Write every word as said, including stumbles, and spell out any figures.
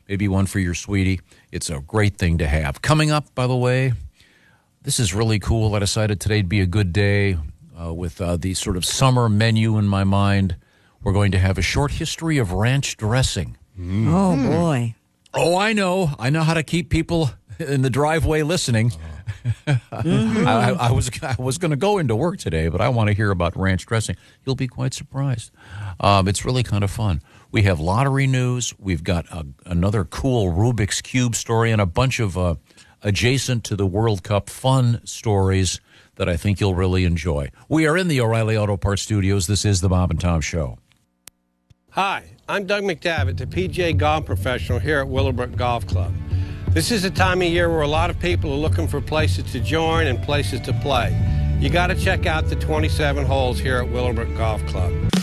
maybe one for your sweetie. It's a great thing to have. Coming up, by the way, this is really cool. I decided today'd be a good day uh, with uh, the sort of summer menu in my mind. We're going to have a short history of ranch dressing. Mm. Oh, boy. Oh, I know. I know how to keep people in the driveway listening. mm-hmm. I, I was I was going to go into work today, but I want to hear about ranch dressing. You'll be quite surprised. Um, it's really kind of fun. We have lottery news. We've got a, another cool Rubik's Cube story and a bunch of uh, adjacent to the World Cup fun stories that I think you'll really enjoy. We are in the O'Reilly Auto Parts Studios. This is the Bob and Tom Show. Hi, I'm Doug McDavitt, the P G A golf professional here at Willowbrook Golf Club. This is a time of year where a lot of people are looking for places to join and places to play. You got to check out the twenty-seven holes here at Willowbrook Golf Club.